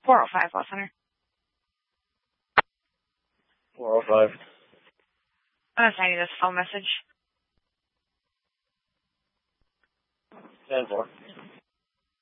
405 West Center. 405. I'm going to send you this phone message. 10-4.